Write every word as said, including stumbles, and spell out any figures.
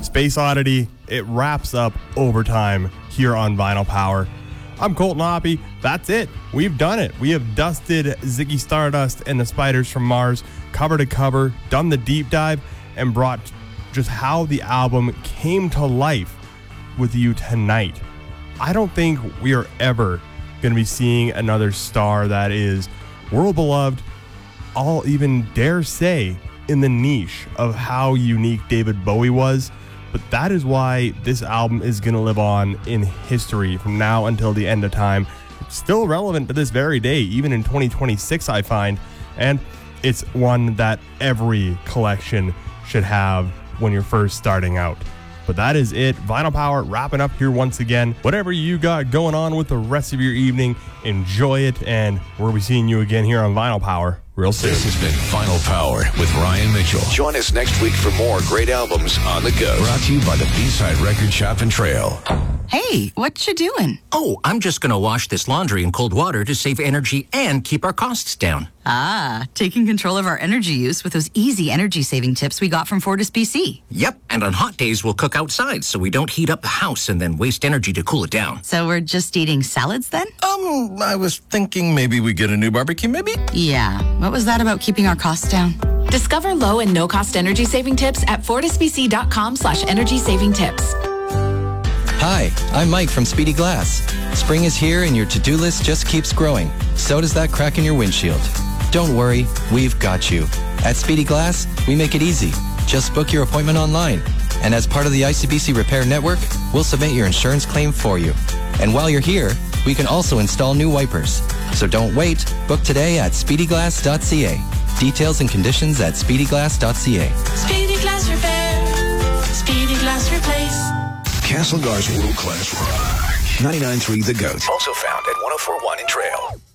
Space Oddity, it wraps up overtime here on Vinyl Power. I'm Colton Hoppy. That's it. We've done it. We have dusted Ziggy Stardust and the Spiders from Mars cover to cover, done the deep dive, and brought just how the album came to life with you tonight. I don't think we are ever going to be seeing another star that is world beloved, I'll even dare say, in the niche of how unique David Bowie was. But that is why this album is going to live on in history from now until the end of time. It's still relevant to this very day, even in twenty twenty-six, I find. And it's one that every collection should have when you're first starting out. But that is it. Vinyl Power wrapping up here once again. Whatever you got going on with the rest of your evening, enjoy it. And we'll be seeing you again here on Vinyl Power real soon. This has been Vinyl Power with Ryan Mitchell. Join us next week for more great albums on the go. Brought to you by the B-Side Record Shop and Trail. Hey, what you doing? Oh, I'm just going to wash this laundry in cold water to save energy and keep our costs down. Ah, taking control of our energy use with those easy energy-saving tips we got from Fortis B C. Yep, and on hot days, we'll cook outside so we don't heat up the house and then waste energy to cool it down. So we're just eating salads then? Um, I was thinking maybe we get a new barbecue, maybe? Yeah, what was that about keeping our costs down? Discover low and no-cost energy-saving tips at fortisbc.com slash energy-saving tips. Hi, I'm Mike from Speedy Glass. Spring is here and your to-do list just keeps growing. So does that crack in your windshield. Don't worry, we've got you. At Speedy Glass, we make it easy. Just book your appointment online. And as part of the I C B C Repair Network, we'll submit your insurance claim for you. And while you're here, we can also install new wipers. So don't wait. Book today at speedy glass dot c a. Details and conditions at speedy glass dot c a. Speedy Glass Repair. Speedy Glass Replace. Castlegar's world-class rock. ninety-nine point three The Goat. Also found at one oh four point one in Trail.